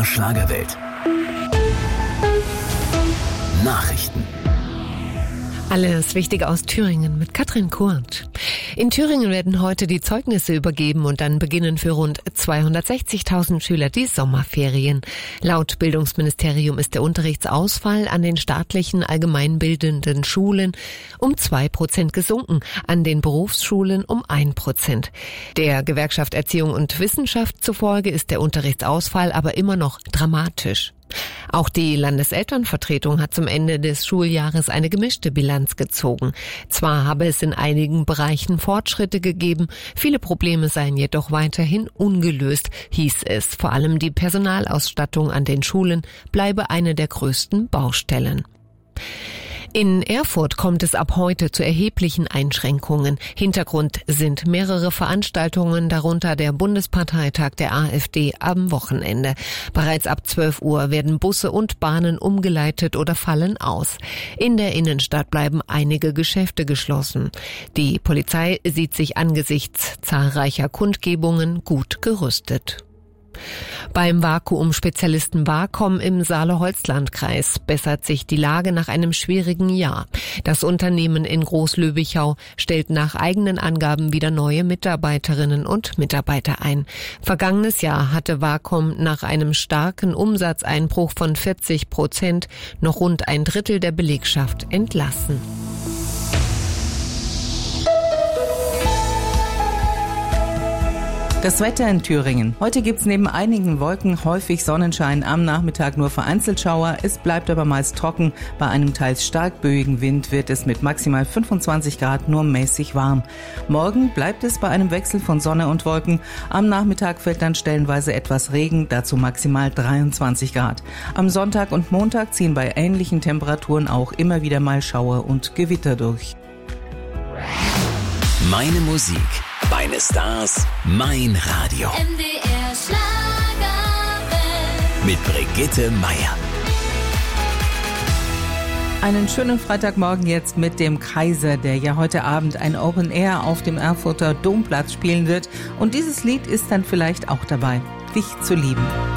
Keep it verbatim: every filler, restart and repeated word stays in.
Schlagerwelt. Nachrichten. Alles Wichtige aus Thüringen mit Katrin Kurt. In Thüringen werden heute die Zeugnisse übergeben und dann beginnen für rund zweihundertsechzigtausend Schüler die Sommerferien. Laut Bildungsministerium ist der Unterrichtsausfall an den staatlichen allgemeinbildenden Schulen um zwei Prozent gesunken, an den Berufsschulen um ein Prozent. Der Gewerkschaft Erziehung und Wissenschaft zufolge ist der Unterrichtsausfall aber immer noch dramatisch. Auch die Landeselternvertretung hat zum Ende des Schuljahres eine gemischte Bilanz gezogen. Zwar habe es in einigen Bereichen Fortschritte gegeben, viele Probleme seien jedoch weiterhin ungelöst, hieß es. Vor allem die Personalausstattung an den Schulen bleibe eine der größten Baustellen. In Erfurt kommt es ab heute zu erheblichen Einschränkungen. Hintergrund sind mehrere Veranstaltungen, darunter der Bundesparteitag der AfD am Wochenende. Bereits ab zwölf Uhr werden Busse und Bahnen umgeleitet oder fallen aus. In der Innenstadt bleiben einige Geschäfte geschlossen. Die Polizei sieht sich angesichts zahlreicher Kundgebungen gut gerüstet. Beim Vakuum-Spezialisten Vacom im Saale-Holzland-Kreis bessert sich die Lage nach einem schwierigen Jahr. Das Unternehmen in Großlöbichau stellt nach eigenen Angaben wieder neue Mitarbeiterinnen und Mitarbeiter ein. Vergangenes Jahr hatte Vacom nach einem starken Umsatzeinbruch von vierzig Prozent noch rund ein Drittel der Belegschaft entlassen. Das Wetter in Thüringen. Heute gibt's neben einigen Wolken häufig Sonnenschein, am Nachmittag nur vereinzelt Schauer. Es bleibt aber meist trocken. Bei einem teils stark böigen Wind wird es mit maximal fünfundzwanzig Grad nur mäßig warm. Morgen bleibt es bei einem Wechsel von Sonne und Wolken. Am Nachmittag fällt dann stellenweise etwas Regen, dazu maximal dreiundzwanzig Grad. Am Sonntag und Montag ziehen bei ähnlichen Temperaturen auch immer wieder mal Schauer und Gewitter durch. Meine Musik, meine Stars, mein Radio. M D R Schlagerwelt. Mit Brigitte Meier. Einen schönen Freitagmorgen jetzt mit dem Kaiser, der ja heute Abend ein Open Air auf dem Erfurter Domplatz spielen wird. Und dieses Lied ist dann vielleicht auch dabei, Dich zu lieben.